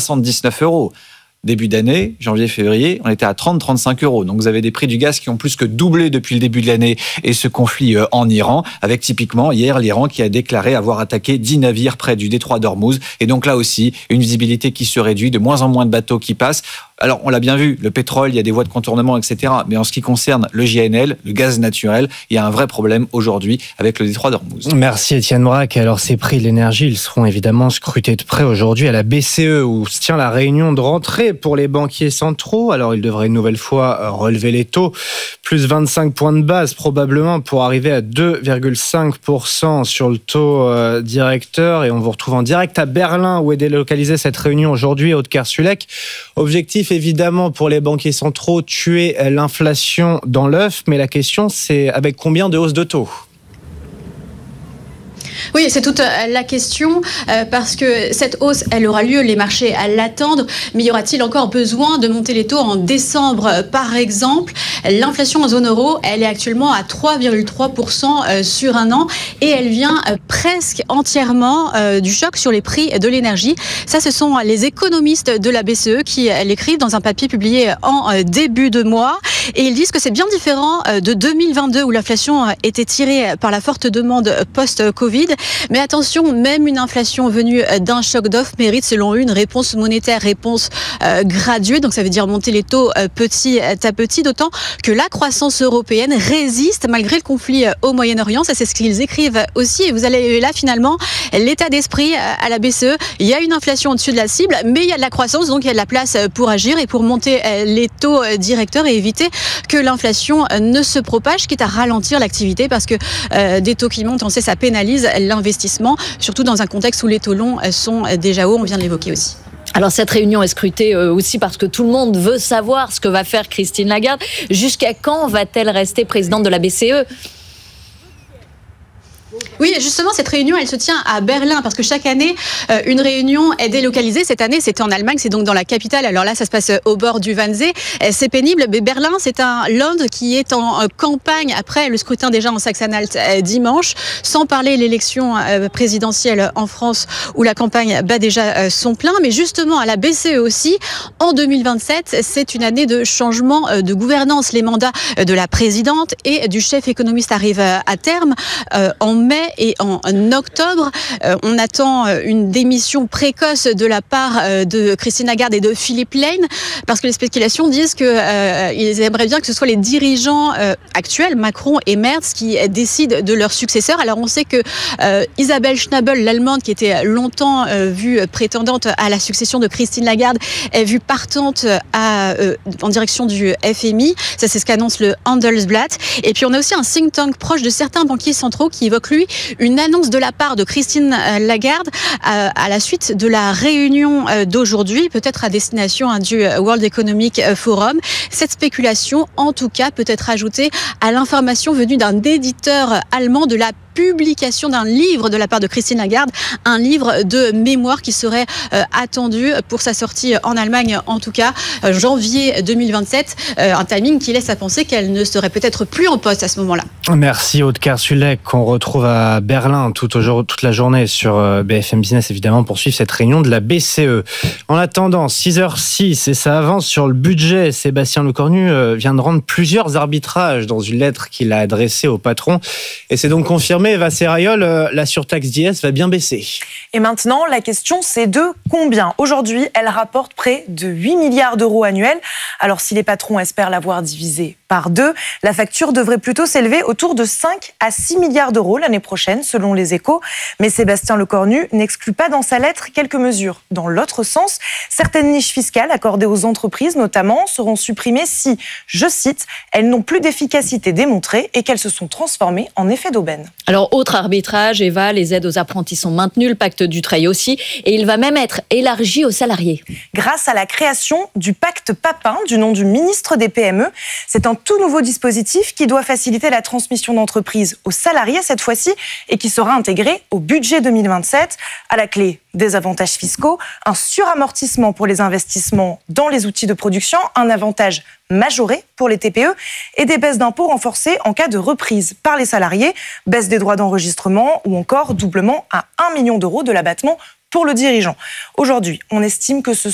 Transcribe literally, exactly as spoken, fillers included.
soixante-dix-neuf euros. Début d'année, janvier-février, on était à trente à trente-cinq euros. Donc vous avez des prix du gaz qui ont plus que doublé depuis le début de l'année et ce conflit en Iran, avec typiquement hier l'Iran qui a déclaré avoir attaqué dix navires près du détroit d'Ormuz. Et donc là aussi, une visibilité qui se réduit, de moins en moins de bateaux qui passent. Alors, on l'a bien vu, le pétrole, il y a des voies de contournement, et cetera. Mais en ce qui concerne le G N L, le gaz naturel, il y a un vrai problème aujourd'hui avec le détroit d'Ormuz. Merci Étienne Braque. Alors, ces prix de l'énergie, ils seront évidemment scrutés de près aujourd'hui à la B C E, où se tient la réunion de rentrée pour les banquiers centraux. Alors, ils devraient une nouvelle fois relever les taux, plus vingt-cinq points de base probablement pour arriver à deux virgule cinq pour cent sur le taux euh, directeur. Et on vous retrouve en direct à Berlin, où est délocalisée cette réunion aujourd'hui, Aude Kersulek. Objectif évidemment pour les banquiers centraux, tuer l'inflation dans l'œuf, mais la question c'est avec combien de hausses de taux ? Oui, c'est toute la question, euh, parce que cette hausse, elle aura lieu, les marchés l'attendent, mais y aura-t-il encore besoin de monter les taux en décembre, par exemple ? L'inflation en zone euro, elle est actuellement à trois virgule trois pour cent sur un an, et elle vient euh, presque entièrement euh, du choc sur les prix de l'énergie. Ça, ce sont les économistes de la B C E qui euh, l'écrivent dans un papier publié en euh, début de mois, et ils disent que c'est bien différent euh, de deux mille vingt-deux, où l'inflation euh, était tirée par la forte demande post-Covid. Mais attention, même une inflation venue d'un choc d'offres mérite selon eux une réponse monétaire, réponse euh, graduée. Donc ça veut dire monter les taux euh, petit à petit, d'autant que la croissance européenne résiste malgré le conflit au Moyen-Orient. Ça, c'est ce qu'ils écrivent aussi. Et vous allez là finalement l'état d'esprit à la B C E. Il y a une inflation au-dessus de la cible, mais il y a de la croissance, donc il y a de la place pour agir et pour monter les taux directeurs et éviter que l'inflation ne se propage, quitte à ralentir l'activité, parce que euh, des taux qui montent, on sait, ça pénalise l'investissement, surtout dans un contexte où les taux longs sont déjà hauts, on vient de l'évoquer aussi. Alors cette réunion est scrutée aussi parce que tout le monde veut savoir ce que va faire Christine Lagarde. Jusqu'à quand va-t-elle rester présidente de la B C E ? Oui, justement, cette réunion, elle se tient à Berlin, parce que chaque année, euh, une réunion est délocalisée. Cette année, c'était en Allemagne, c'est donc dans la capitale. Alors là, ça se passe au bord du Wannsee. C'est pénible, mais Berlin, c'est un Land qui est en euh, campagne après le scrutin déjà en Saxe-Anhalt euh, dimanche, sans parler de l'élection euh, présidentielle en France, où la campagne bat déjà euh, son plein. Mais justement, à la B C E aussi, en deux mille vingt-sept, c'est une année de changement euh, de gouvernance. Les mandats euh, de la présidente et du chef économiste arrivent euh, à terme euh, en mai et en octobre. Euh, on attend une démission précoce de la part euh, de Christine Lagarde et de Philippe Lane, parce que les spéculations disent qu'ils euh, aimeraient bien que ce soit les dirigeants euh, actuels, Macron et Merz, qui décident de leur successeur. Alors on sait que euh, Isabelle Schnabel, l'Allemande, qui était longtemps euh, vue prétendante à la succession de Christine Lagarde, est vue partante à, euh, en direction du F M I. Ça, c'est ce qu'annonce le Handelsblatt. Et puis on a aussi un think tank proche de certains banquiers centraux qui évoque lui une annonce de la part de Christine Lagarde à, à la suite de la réunion d'aujourd'hui, peut-être à destination hein, du World Economic Forum. Cette spéculation, en tout cas, peut être ajoutée à l'information venue d'un éditeur allemand de la publication d'un livre de la part de Christine Lagarde, un livre de mémoire qui serait euh, attendu pour sa sortie en Allemagne, en tout cas euh, janvier deux mille vingt-sept, euh, un timing qui laisse à penser qu'elle ne serait peut-être plus en poste à ce moment-là. Merci Aude Kersulek, qu'on retrouve à Berlin toute, toute la journée sur B F M Business, évidemment, pour suivre cette réunion de la B C E. En attendant, six heures six, et ça avance sur le budget. Sébastien Lecornu vient de rendre plusieurs arbitrages dans une lettre qu'il a adressée au patron, et c'est donc confirmé. Eva Serrayol, la surtaxe d'I S va bien baisser. Et maintenant, la question, c'est de combien ? Aujourd'hui, elle rapporte près de huit milliards d'euros annuels. Alors, si les patrons espèrent l'avoir divisée par deux, la facture devrait plutôt s'élever autour de cinq à six milliards d'euros l'année prochaine, selon les Échos. Mais Sébastien Lecornu n'exclut pas dans sa lettre quelques mesures. Dans l'autre sens, certaines niches fiscales accordées aux entreprises, notamment, seront supprimées si, je cite, elles n'ont plus d'efficacité démontrée et qu'elles se sont transformées en effet d'aubaine. Alors, autre arbitrage, Eva, les aides aux apprentis sont maintenues, le pacte Dutreil aussi, et il va même être élargi aux salariés. Grâce à la création du pacte Papin, du nom du ministre des P M E, c'est un tout nouveau dispositif qui doit faciliter la transmission d'entreprises aux salariés cette fois-ci et qui sera intégré au budget deux mille vingt-sept. À la clé, des avantages fiscaux, un suramortissement pour les investissements dans les outils de production, un avantage majoré pour les T P E et des baisses d'impôts renforcées en cas de reprise par les salariés, baisse des droits d'enregistrement ou encore doublement à un million d'euros de l'abattement pour le dirigeant. Aujourd'hui, on estime que ce